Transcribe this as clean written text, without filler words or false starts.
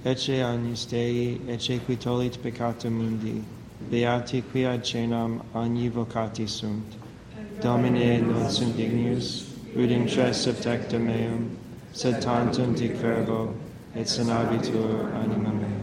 ecce agnus Dei, ecce qui tollit peccatum mundi, beati qui ad cenam agni vocati sunt. Domine non sum dignius, udintre subtectum meum, sed tantum dic verbo, et sanabitur anima mea.